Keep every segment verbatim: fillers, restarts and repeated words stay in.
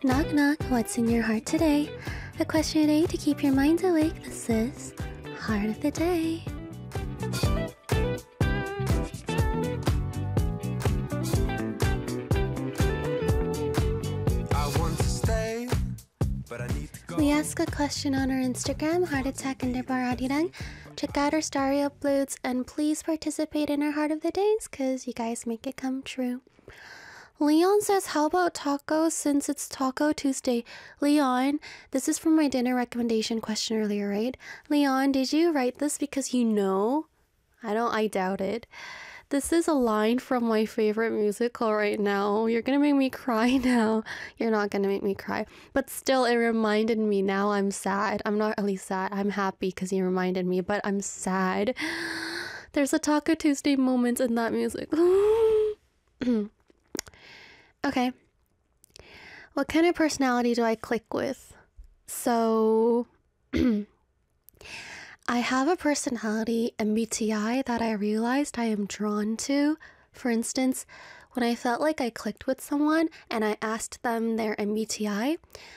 Knock knock, what's in your heart today? A question a day to keep your mind awake. This is Heart of the Day. I want to stay, but I need to go. We ask a question on our Instagram, Heart Attack underbar Arirang. Check out our story uploads and please participate in our Heart of the Days because you guys make it come true. Leon says, how about tacos since it's Taco Tuesday? Leon, this is from my dinner recommendation question earlier, right? Leon, did you write this because you know? I don't, I doubt it. This is a line from my favorite musical right now. You're gonna make me cry now. You're not gonna make me cry. But still, it reminded me. Now I'm sad. I'm not really sad. I'm happy because you reminded me, but I'm sad. There's a Taco Tuesday moment in that music. Okay. What kind of personality do I click with? So, I have a personality M B T I that I realized I am drawn to. For instance, when I felt like I clicked with someone and I asked them their M B T I,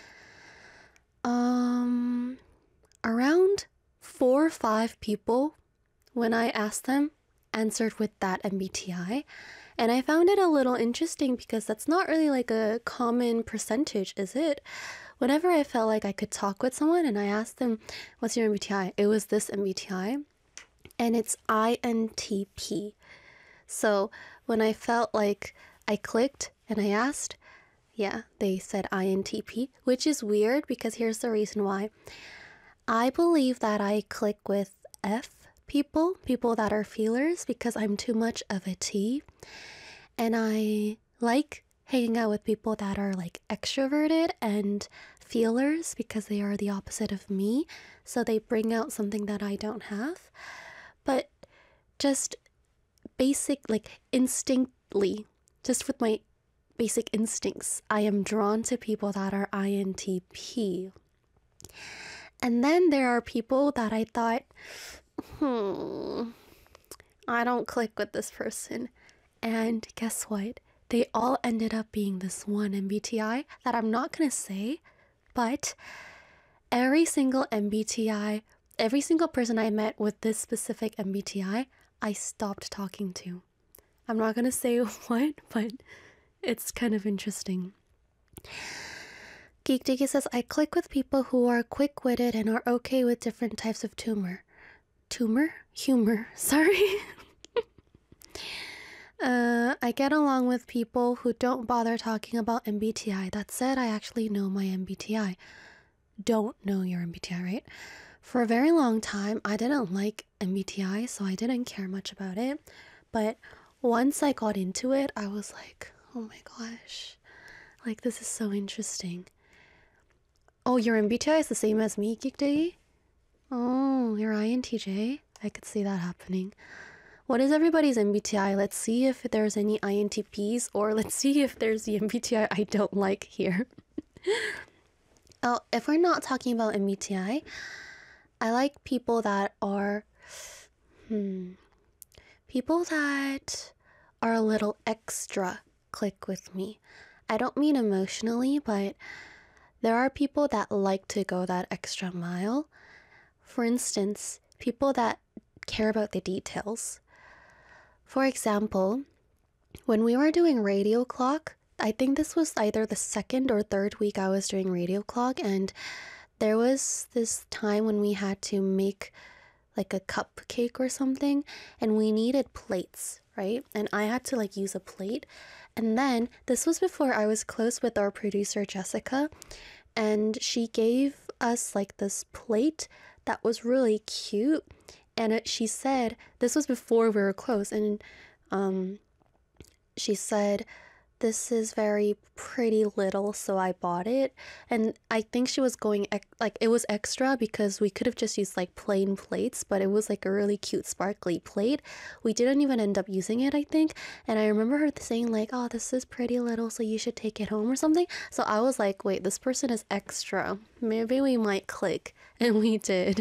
um, around four or five people, when I asked them, answered with that M B T I. And I found it a little interesting because that's not really like a common percentage, is it? Whenever I felt like I could talk with someone and I asked them, what's your M B T I? It was this M B T I. And it's I N T P. So when I felt like I clicked and I asked, yeah, they said I N T P, which is weird because here's the reason why. I believe that I click with F people, people that are feelers, because I'm too much of a T. And I like hanging out with people that are like extroverted and feelers because they are the opposite of me. So they bring out something that I don't have. But just basic, like instinctly, just with my basic instincts, I am drawn to people that are I N T P. And then there are people that I thought, hmm, I don't click with this person. And guess what? They all ended up being this one M B T I that I'm not gonna say, but every single M B T I, every single person I met with this specific M B T I, I stopped talking to. I'm not gonna say what, but it's kind of interesting. Geek Diggy says, I click with people who are quick-witted and are okay with different types of tumor. Tumor? Humor. Sorry. uh, I get along with people who don't bother talking about M B T I. That said, I actually know my M B T I. Don't know your M B T I, right? For a very long time, I didn't like M B T I, so I didn't care much about it. But once I got into it, I was like, oh my gosh, like this is so interesting. Oh, your M B T I is the same as me, Geek Diggy? Oh, you're I N T J? I could see that happening. What is everybody's M B T I? Let's see if there's any I N T Ps, or let's see if there's the M B T I I don't like here. Oh, if we're not talking about M B T I, I like people that are, hmm, people that are a little extra click with me. I don't mean emotionally, but there are people that like to go that extra mile. For instance, people that care about the details. For example, when we were doing Radio Clock, I think this was either the second or third week I was doing Radio Clock, and there was this time when we had to make like a cupcake or something, and we needed plates, right? And I had to like use a plate. And then this was before I was close with our producer Jessica, and she gave us like this plate that was really cute. And it, she said, this was before we were close, and um, she said, this is very pretty little, so I bought it. And I think she was going, ex- like, it was extra because we could have just used, like, plain plates, but it was, like, a really cute sparkly plate. We didn't even end up using it, I think. And I remember her saying, like, oh, this is pretty little, so you should take it home or something. So I was like, wait, this person is extra. Maybe we might click. And we did.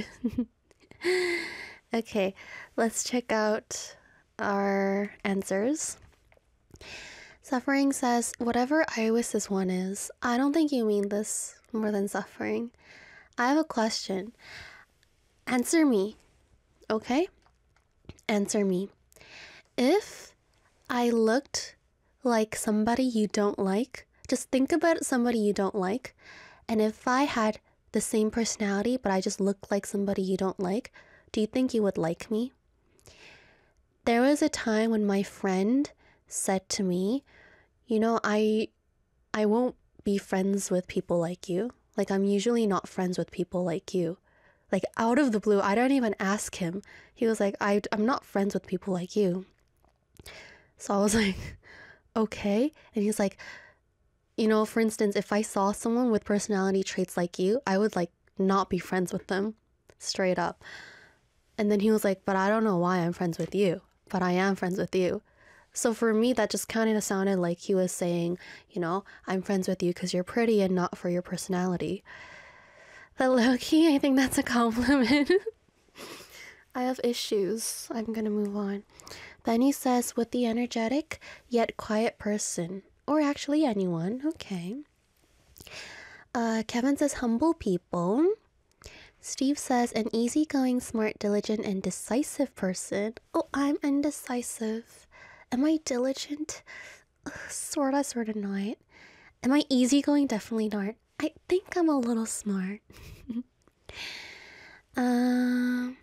Okay, let's check out our answers. Suffering says, whatever Iris's one is, I don't think you mean this more than suffering. I have a question. Answer me, okay? Answer me. If I looked like somebody you don't like, just think about somebody you don't like, and if I had the same personality but I just looked like somebody you don't like, do you think you would like me? There was a time when my friend said to me, you know, I I won't be friends with people like you. Like, I'm usually not friends with people like you. Like, out of the blue, I don't even ask him. He was like, I, I'm not friends with people like you. So I was like, okay. And he's like, you know, for instance, if I saw someone with personality traits like you, I would like not be friends with them. Straight up. And then he was like, but I don't know why I'm friends with you. But I am friends with you. So for me, that just kind of sounded like he was saying, you know, I'm friends with you because you're pretty and not for your personality. But low-key, I think that's a compliment. I have issues. I'm gonna move on. Benny says, with the energetic yet quiet person. Or actually anyone. Okay. Uh, Kevin says, humble people. Steve says, an easygoing, smart, diligent, and decisive person. Oh, I'm indecisive. Am I diligent? Ugh, sorta, sorta not. Am I easygoing? Definitely not. I think I'm a little smart. um,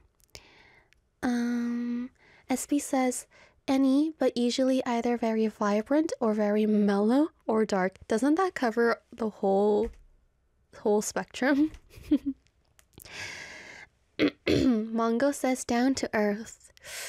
um, S B says, any, but usually either very vibrant or very mellow or dark. Doesn't that cover the whole, whole spectrum? Mongo says, down to earth.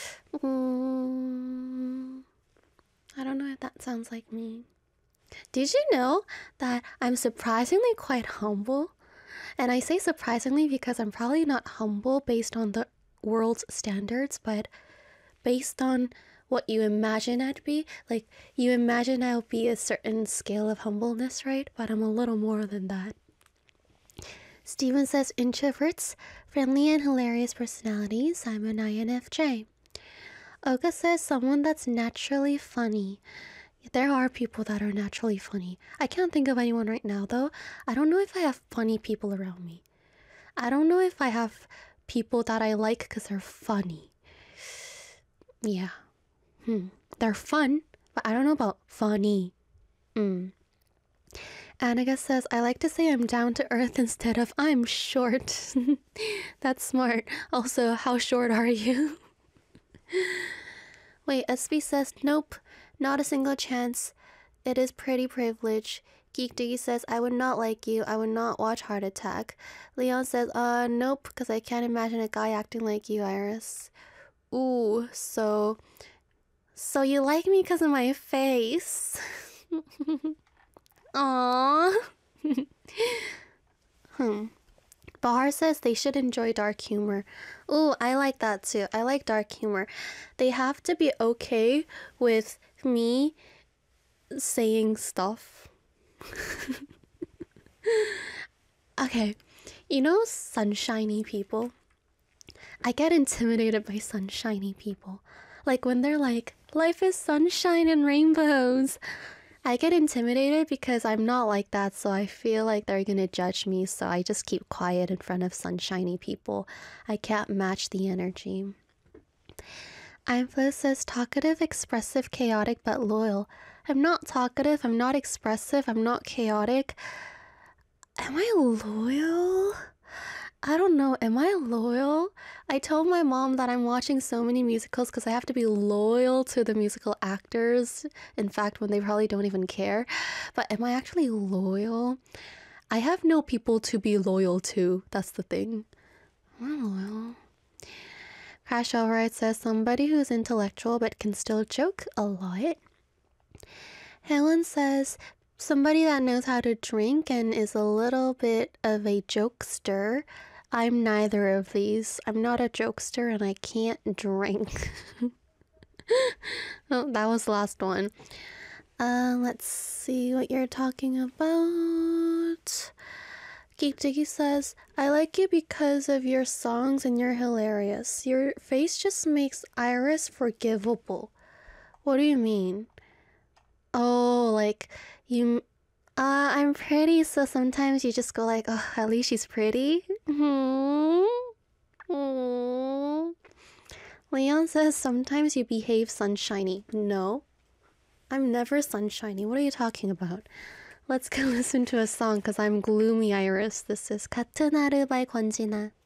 Mm, I don't know if that sounds like me. Did you know that I'm surprisingly quite humble? And I say surprisingly because I'm probably not humble based on the world's standards, but based on what you imagine I'd be. Like, you imagine I'll be a certain scale of humbleness, right? But I'm a little more than that. Steven says, introverts, friendly and hilarious personalities. I'm an I N F J. Oka says, someone that's naturally funny. There are people that are naturally funny. I can't think of anyone right now, though. I don't know if I have funny people around me. I don't know if I have people that I like because they're funny. Yeah. Hmm. They're fun, but I don't know about funny. Hmm. Annika says, I like to say I'm down to earth instead of I'm short. That's smart. Also, how short are you? Wait, S B says, nope, not a single chance. It is pretty privilege. Geek Diggy says, I would not like you. I would not watch Heart Attack. Leon says, uh, nope, because I can't imagine a guy acting like you, Iris. Ooh, so... So you like me because of my face? Aww. hmm. Bahar says they should enjoy dark humor. Ooh, I like that too. I like dark humor. They have to be okay with me saying stuff. Okay, you know sunshiny people? I get intimidated by sunshiny people. Like when they're like, life is sunshine and rainbows. I get intimidated because I'm not like that, so I feel like they're gonna judge me, so I just keep quiet in front of sunshiny people. I can't match the energy. Info says, talkative, expressive, chaotic, but loyal. I'm not talkative, I'm not expressive, I'm not chaotic. Am I loyal? I don't know, am I loyal? I told my mom that I'm watching so many musicals because I have to be loyal to the musical actors. In fact, when they probably don't even care. But am I actually loyal? I have no people to be loyal to. That's the thing. I'm loyal. Crash Override says, somebody who's intellectual but can still joke a lot. Helen says, somebody that knows how to drink and is a little bit of a jokester. I'm neither of these. I'm not a jokester and I can't drink. Oh, that was the last one. Uh, let's see what you're talking about. Geek Diggy says, I like you because of your songs and you're hilarious. Your face just makes Iris forgivable. What do you mean? Oh, like you. Uh, I'm pretty, so sometimes you just go like, oh, at least she's pretty. Hmm. Hmm. Leon says sometimes you behave sunshiny. No, I'm never sunshiny. What are you talking about? Let's go listen to a song because I'm gloomy, Iris. This is 같은 하루 by 권진아.